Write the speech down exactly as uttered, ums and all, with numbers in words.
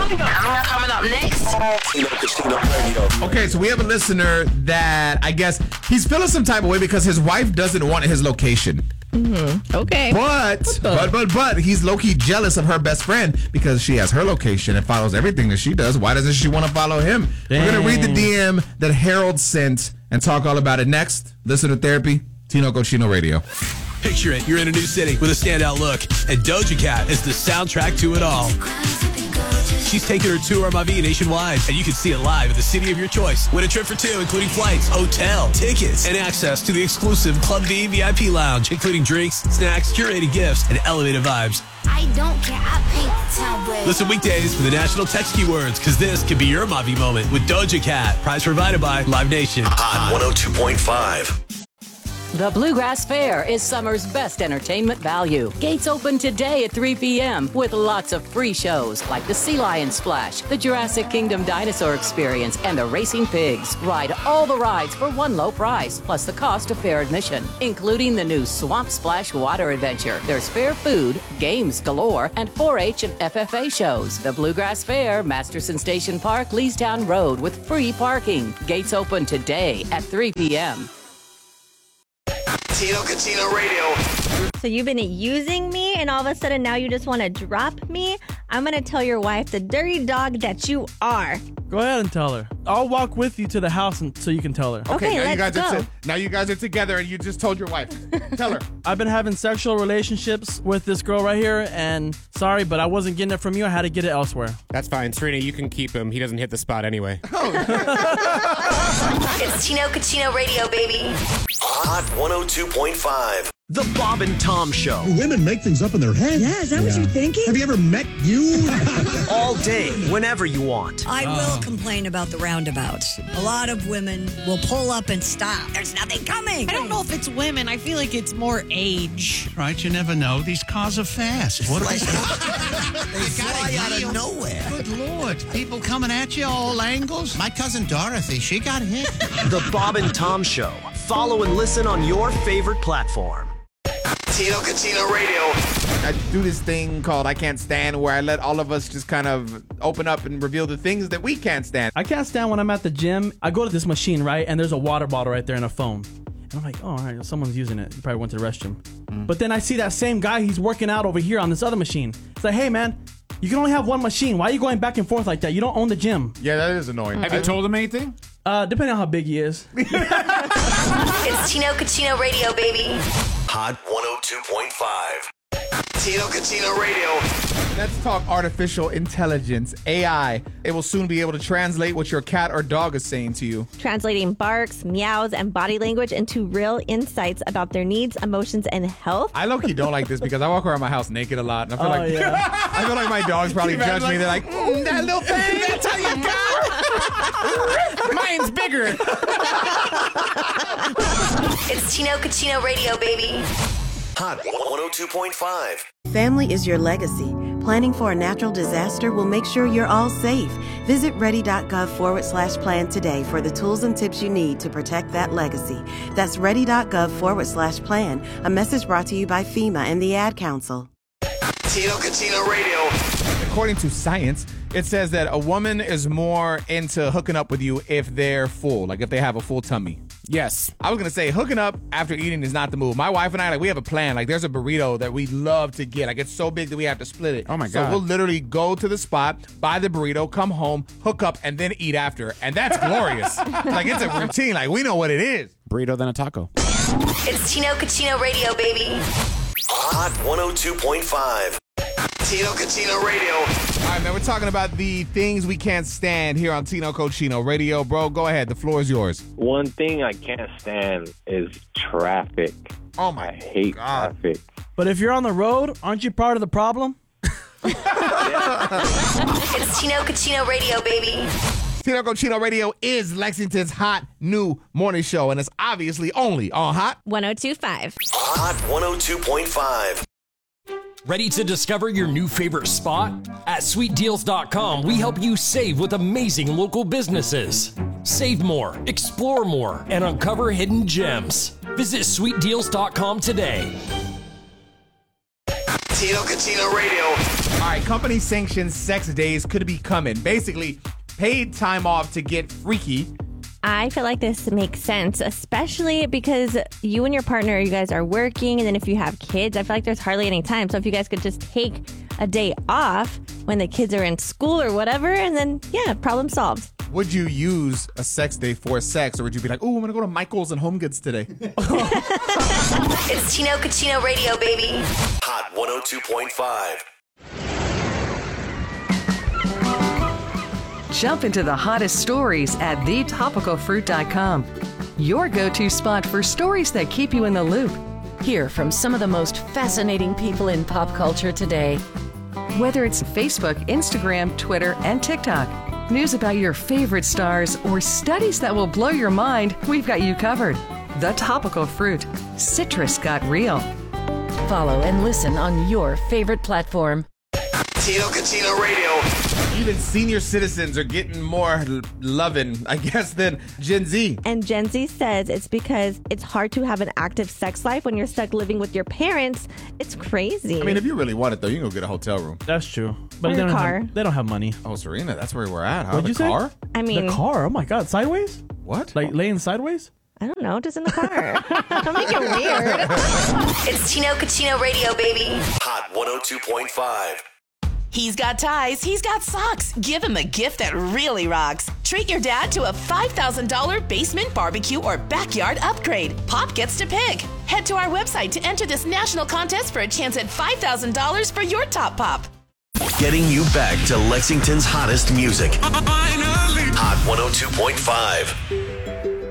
Coming up, coming up next. Tino Cucino Radio. Okay, so we have a listener that I guess he's feeling some type of way because his wife doesn't want his location. Mm-hmm. Okay. But, but, but, but, he's low-key jealous of her best friend because she has her location and follows everything that she does. Why doesn't she want to follow him? Dang. We're going to read the D M that Harold sent and talk all about it next. Listen to Therapy, Tino Cochino Radio. Picture it, you're in a new city with a standout look, and Doja Cat is the soundtrack to it all. She's taking her tour of Mavi nationwide, and you can see it live at the city of your choice. Win a trip for two, including flights, hotel, tickets, and access to the exclusive Club V V I P lounge, including drinks, snacks, curated gifts, and elevated vibes. I don't care, I paint the town red. Listen weekdays for the national text keywords, because this could be your Mavi moment with Doja Cat. Prize provided by Live Nation. Hot one oh two point five. The Bluegrass Fair is summer's best entertainment value. Gates open today at three p.m. with lots of free shows like the Sea Lion Splash, the Jurassic Kingdom Dinosaur Experience, and the Racing Pigs. Ride all the rides for one low price, plus the cost of fair admission, including the new Swamp Splash Water Adventure. There's fair food, games galore, and four H and F F A shows. The Bluegrass Fair, Masterson Station Park, Leestown Road with free parking. Gates open today at three p.m. Tino Cucino Radio. So you've been using me and all of a sudden now you just want to drop me? I'm going to tell your wife the dirty dog that you are. Go ahead and tell her. I'll walk with you to the house and, so you can tell her. Okay, okay now let's you guys go. Are t- now you guys are together and you just told your wife. Tell her. I've been having sexual relationships with this girl right here, and sorry, but I wasn't getting it from you. I had to get it elsewhere. That's fine. Serena, you can keep him. He doesn't hit the spot anyway. It's Tino Cucino Radio, baby. Hot one oh two point five. The Bob and Tom Show. Women make things up in their head. Yeah, is that yeah. what you're thinking? Have you ever met you? All day, whenever you want. I oh. will complain about the roundabouts. A lot of women will pull up and stop. There's nothing coming. I don't know if it's women. I feel like it's more age. Right, you never know. These cars are fast. What are they? They fly out of nowhere. Good Lord. People coming at you all angles. My cousin Dorothy, she got hit. The Bob and Tom Show. Follow and listen on your favorite platform. Tino Cucino Radio. I do this thing called I Can't Stand where I let all of us just kind of open up and reveal the things that we can't stand. I can't stand when I'm at the gym. I go to this machine, right? And there's a water bottle right there and a phone. And I'm like, oh, all right, someone's using it. He probably went to the restroom. Mm. But then I see that same guy, he's working out over here on this other machine. It's like, hey, man, you can only have one machine. Why are you going back and forth like that? You don't own the gym. Yeah, that is annoying. Have you told him anything? Uh, depending on how big he is. It's Tino Cucino Radio, baby. Hot one oh two point five. Tino Cucino Radio. Let's talk artificial intelligence, A I. It will soon be able to translate what your cat or dog is saying to you. Translating barks, meows, and body language into real insights about their needs, emotions, and health. I low-key don't like this because I walk around my house naked a lot. And I feel oh, like yeah. I feel like my dogs probably judge me. They're like, mm, that little thing, that's how you go. Mine's bigger. It's Tino Cucino Radio, baby. Hot one oh two point five. Family is your legacy. Planning for a natural disaster will make sure you're all safe. Visit ready.gov forward slash plan today for the tools and tips you need to protect that legacy. That's ready.gov forward slash plan. A message brought to you by FEMA and the Ad Council. Tino Cucino Radio. According to science, it says that a woman is more into hooking up with you if they're full, like if they have a full tummy. Yes. I was going to say hooking up after eating is not the move. My wife and I, like, we have a plan. Like, there's a burrito that we love to get. Like, it's so big that we have to split it. Oh, my God. So we'll literally go to the spot, buy the burrito, come home, hook up, and then eat after. And that's glorious. Like, it's a routine. Like, we know what it is. Burrito, then a taco. It's Tino Cucino Radio, baby. Hot one oh two point five. Tino Cucino Radio. All right, man, we're talking about the things we can't stand here on Tino Cucino Radio. Bro, go ahead. The floor is yours. One thing I can't stand is traffic. Oh, my I hate God. traffic. But if you're on the road, aren't you part of the problem? It's Tino Cucino Radio, baby. Tino Cucino Radio is Lexington's hot new morning show, and it's obviously only on Hot one oh two point five. Hot one oh two point five. Ready to discover your new favorite spot? At sweet deals dot com, we help you save with amazing local businesses. Save more, explore more, and uncover hidden gems. Visit sweet deals dot com today. Tino Cucino Radio. All right, company-sanctioned sex days could be coming. Basically, paid time off to get freaky. I feel like this makes sense, especially because you and your partner, you guys are working, and then if you have kids, I feel like there's hardly any time. So if you guys could just take a day off when the kids are in school or whatever, and then, yeah, problem solved. Would you use a sex day for sex, or would you be like, oh, I'm going to go to Michael's and Home Goods today? It's Chino Cucino Radio, baby. Hot one oh two point five. Jump into the hottest stories at the topical fruit dot com. Your go-to spot for stories that keep you in the loop. Hear from some of the most fascinating people in pop culture today. Whether it's Facebook, Instagram, Twitter, and TikTok, news about your favorite stars, or studies that will blow your mind, we've got you covered. The Topical Fruit. Citrus got real. Follow and listen on your favorite platform. Tino Cucino Radio. Even senior citizens are getting more l- loving, I guess, than Gen Z. And Gen Z says it's because it's hard to have an active sex life when you're stuck living with your parents. It's crazy. I mean, if you really want it, though, you can go get a hotel room. That's true. But Or they a don't car. have they don't have money. Oh, Serena, that's where we're at, huh? What'd the you say? car? I mean, The car. Oh my God, sideways? What? Like laying sideways? I don't know, just in the car. Don't make it weird. It's Chino Cucino Radio, baby. Hot one oh two point five. He's got ties, he's got socks. Give him a gift that really rocks. Treat your dad to a five thousand dollars basement barbecue or backyard upgrade. Pop gets to pick. Head to our website to enter this national contest for a chance at five thousand dollars for your top pop. Getting you back to Lexington's hottest music. Hot one oh two point five.